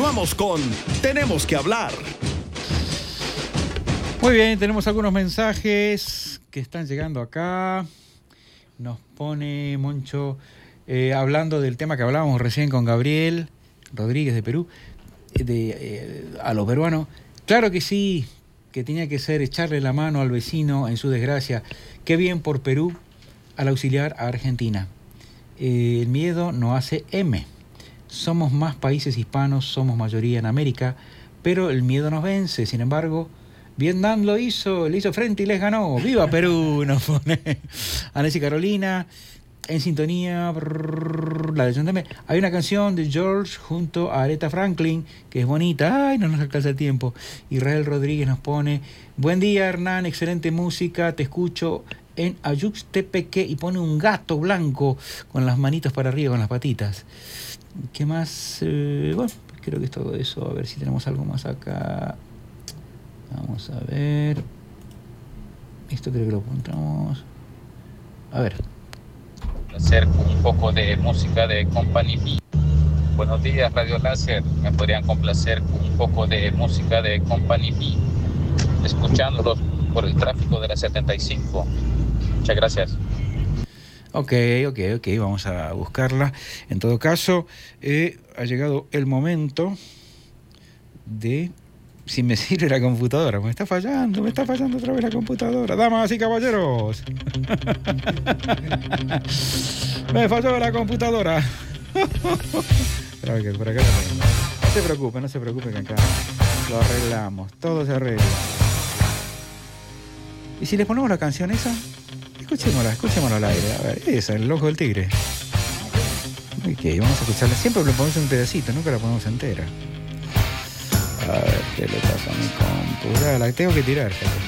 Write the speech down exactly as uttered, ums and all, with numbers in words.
Continuamos con Tenemos que hablar. Muy bien, tenemos algunos mensajes que están llegando acá. Nos pone Moncho eh, hablando del tema que hablábamos recién con Gabriel Rodríguez de Perú, de, eh, a los peruanos. Claro que sí, que tenía que ser echarle la mano al vecino en su desgracia. Qué bien por Perú al auxiliar a Argentina. Eh, el miedo no hace M. Somos más países hispanos, somos mayoría en América, pero el miedo nos vence. Sin embargo, Vietnam lo hizo, le hizo frente y les ganó. ¡Viva Perú! Nos pone Anesi Carolina, en sintonía, brrr, la leyenda me... Hay una canción de George junto a Aretha Franklin, que es bonita. ¡Ay, no nos alcanza el tiempo! Israel Rodríguez nos pone, buen día Hernán, excelente música, te escucho en Ayuxtepeque, y pone un gato blanco con las manitos para arriba, con las patitas. ¿Qué más? Eh, bueno, creo que es todo eso. A ver si tenemos algo más acá. Vamos a ver. Esto creo que lo encontramos. A ver. Hacer un poco de música de Company B. Buenos días, Radio Láser. Me podrían complacer un poco de música de Company B, escuchándolos por el tráfico de la setenta y cinco. Muchas gracias. Ok, ok, ok, vamos a buscarla. En todo caso, eh, ha llegado el momento de... Si me sirve la computadora, me está fallando, me está fallando otra vez la computadora. Damas y caballeros. Me falló la computadora. Pero a ver, por acá no se preocupe, no se preocupe que acá lo arreglamos. Todo se arregla. ¿Y si le ponemos la canción esa? Escuchémosla, escuchémosla al aire. A ver, esa, El Ojo del Tigre. Ok, vamos a escucharla. Siempre le ponemos un pedacito, nunca la ponemos entera. A ver, ¿qué le pasa a mi compu? Ya, la tengo que tirar, gente.